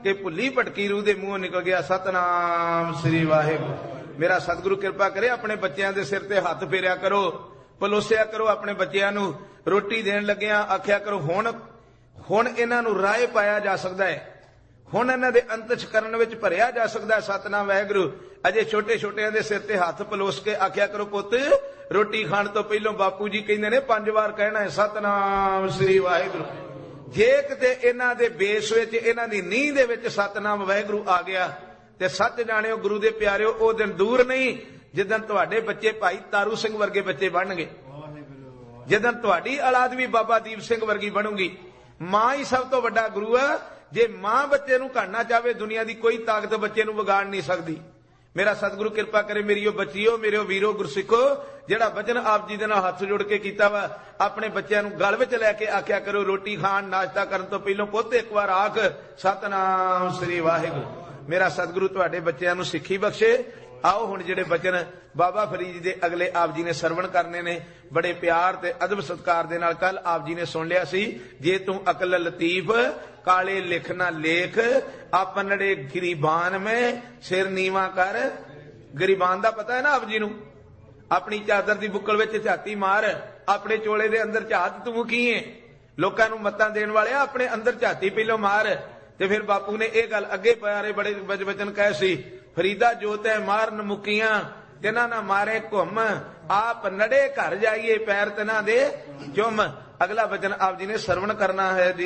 ਕਿ ਭੁੱਲੀ ਭਟਕੀ ਰੂਹ ਦੇ ਮੂੰਹੋਂ ਨਿਕਲ ਗਿਆ ਸਤਨਾਮ ਸ੍ਰੀ ਵਾਹਿਗੁਰੂ। ਮੇਰਾ ਸਤਿਗੁਰੂ ਕਿਰਪਾ ਕਰੇ, ਆਪਣੇ ਬੱਚਿਆਂ ਦੇ ਸਿਰ ਤੇ ਹੱਥ ਫੇਰਿਆ ਕਰੋ, ਪਲੋਸਿਆ ਕਰੋ। ਆਪਣੇ ਬੱਚਿਆਂ ਨੂੰ ਰੋਟੀ ਦੇਣ ਲੱਗਿਆਂ ਆਖਿਆ ਕਰੋ ਹੁਣ ਇਹਨਾਂ ਨੂੰ ਰਾਹ ਪਾਇਆ ਜਾ ਸਕਦਾ ਹੈ, ਹੁਣ ਇਹਨਾਂ ਦੇ ਅੰਤਸ਼ਕਰਨ ਵਿੱਚ ਭਰਿਆ ਜਾ ਸਕਦਾ ਹੈ ਸਤਨਾਮ ਵਾਹਿਗੁਰੂ। ਅਜੇ ਛੋਟੇ ਛੋਟਿਆਂ ਦੇ ਸਿਰ ਤੇ ਹੱਥ ਪਲੋਸ ਕੇ ਆਖਿਆ ਕਰੋ, ਪੁੱਤ ਰੋਟੀ ਖਾਣ ਤੋਂ ਪਹਿਲਾਂ ਬਾਪੂ ਜੀ ਕਹਿੰਦੇ ਨੇ 5 ਵਾਰ ਕਹਿਣਾ ਹੈ ਸਤਨਾਮ ਸ੍ਰੀ ਵਾਹਿਗੁਰੂ। ਜੇ ਕਿਤੇ ਇਹਨਾਂ ਦੇ ਬੇਸ ਵਿੱਚ, ਇਹਨਾਂ ਦੀ ਨੀਂਹ ਦੇ ਵਿੱਚ ਸਤਨਾਮ ਵਾਹਿਗੁਰੂ ਆ ਗਿਆ ਤੇ ਸੱਚ ਜਾਣਿਓ ਗੁਰੂ ਦੇ ਪਿਆਰਿਓ, ਉਹ ਦਿਨ ਦੂਰ ਨਹੀਂ ਜਿੱਦਣ ਤੁਹਾਡੇ ਬੱਚੇ ਭਾਈ ਤਾਰੂ ਸਿੰਘ ਵਰਗੇ ਬੱਚੇ ਬਣਨਗੇ, ਜਿੱਦਣ ਤੁਹਾਡੀ ਔਲਾਦ ਵੀ ਬਾਬਾ ਦੀਪ ਸਿੰਘ ਵਰਗੀ ਬਣੂਗੀ। ਮਾਂ ਹੀ ਸਭ ਤੋਂ ਵੱਡਾ ਗੁਰੂ ਹੈ। ਜੇ ਮਾਂ ਬੱਚੇ ਨੂੰ ਘੜਨਾ ਚਾਹਵੇ, ਦੁਨੀਆ ਦੀ ਕੋਈ ਤਾਕਤ ਬੱਚੇ ਨੂੰ ਵਿਗਾੜ ਨਹੀਂ ਸਕਦੀ। ਮੇਰਾ ਸਤਿਗੁਰੂ ਕਿਰਪਾ ਕਰੇ, ਮੇਰੀਓ ਬੱਚੀਓ, ਮੇਰੇ ਵੀਰੋ ਗੁਰਸਿੱਖੋ, ਜਿਹੜਾ ਵਚਨ ਆਪ ਜੀ ਦੇ ਨਾਲ ਹੱਥ ਜੋੜ ਕੇ ਕੀਤਾ ਵਾ, ਆਪਣੇ ਬੱਚਿਆਂ ਨੂੰ ਗਲ ਵਿੱਚ ਲੈ ਕੇ ਆਖਿਆ ਕਰੋ, ਰੋਟੀ ਖਾਣ ਨਾਸ਼ਤਾ ਕਰਨ ਤੋਂ ਪਹਿਲਾਂ ਪੁੱਤ ਇੱਕ ਵਾਰ ਆਖ ਸਤਨਾਮ ਸ੍ਰੀ ਵਾਹਿਗੁਰੂ। ਮੇਰਾ ਸਤਿਗੁਰੂ ਤੁਹਾਡੇ ਬੱਚਿਆਂ ਨੂੰ ਸਿੱਖੀ ਬਖਸ਼ੇ। ਆਓ ਹੁਣ ਜਿਹੜੇ ਬਚਨ ਬਾਬਾ ਫਰੀਦ ਜੀ ਦੇ ਅਗਲੇ ਆਪ ਜੀ ਨੇ ਸਰਵਣ ਕਰਨੇ ਨੇ, ਬੜੇ ਪਿਆਰ ਤੇ ਅਦਬ ਸਤਿਕਾਰ ਦੇ ਨਾਲ। ਕੱਲ ਆਪ ਜੀ ਨੇ ਸੁਣ ਲਿਆ ਸੀ, ਜੇ ਤੂੰ ਅਕਲ ਲਤੀਫ ਕਾਲੇ ਲਿਖ ਨਾ ਲੇਖ, ਆਪਨੜੇ ਗਰੀਬਾਨ ਮੈਂ ਸਿਰ ਨੀਵਾ ਕਰ। ਗਰੀਬਾਨ ਦਾ ਪਤਾ ਹੈ ਨਾ ਆਪ ਜੀ ਨੂੰ। ਆਪਣੀ ਚਾਦਰ ਦੀ ਬੁੱਕਲ ਵਿੱਚ ਝਾਤੀ ਮਾਰ, ਆਪਣੇ ਚੋਲੇ ਦੇ ਅੰਦਰ ਝਾਤ ਤੂੰ ਕੀ ਏ। ਲੋਕਾਂ ਨੂੰ ਮੱਤਾਂ ਦੇਣ ਵਾਲਿਆ ਆਪਣੇ ਅੰਦਰ ਝਾਤੀ ਪਹਿਲੋਂ ਮਾਰ। ਤੇ ਫਿਰ ਬਾਪੂ ਨੇ ਇਹ ਗੱਲ ਅੱਗੇ ਪਿਆਰੇ ਬੜੇ ਵਚਨ ਕਹੇ ਸੀ, ਫਰੀਦਾ ਜੋ ਤੈ ਮਾਰਨ ਮੁਕੀਆਂ ਤਿਨਾਂ ਨਾ ਮਾਰੇ ਘੁੰਮ, ਆਪ ਨੜੇ ਘਰ ਜਾਈਏ ਪੈਰ ਤਿਨਾਂ ਦੇ ਚੁੰਮ। ਅਗਲਾ ਵਚਨ ਆਪ ਜੀ ਨੇ ਸਰਵਣ ਕਰਨਾ ਹੈ ਜੀ।